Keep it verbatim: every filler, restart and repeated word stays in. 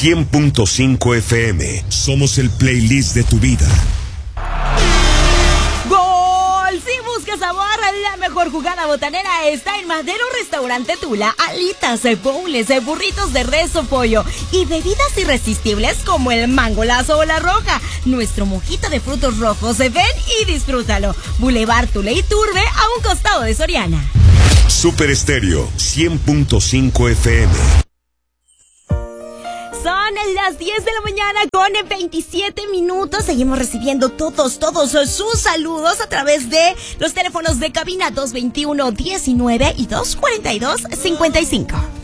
cien punto cinco F M. Somos el playlist de tu vida. ¡Gol! Si buscas sabor, la mejor jugada botanera está en Madero Restaurante Tula. Alitas, bowls, burritos de res o pollo y bebidas irresistibles como el mango lazo o la roja. Nuestro mojito de frutos rojos. Ven y disfrútalo. Boulevard Tula y Turbe, a un costado de Soriana. Super Estéreo cien punto cinco F M. Son las diez de la mañana con veintisiete minutos. Seguimos recibiendo todos, todos sus saludos a través de los teléfonos de cabina dos veintiuno diecinueve y dos cuarenta y dos cincuenta y cinco.